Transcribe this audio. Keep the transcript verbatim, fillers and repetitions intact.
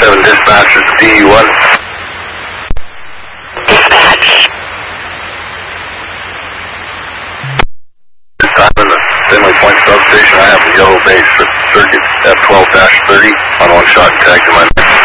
seven dispatch, it's D E one. Dispatch. This time in the Finley Point substation, I have a yellow base circuit F twelve thirty on one shot tag to my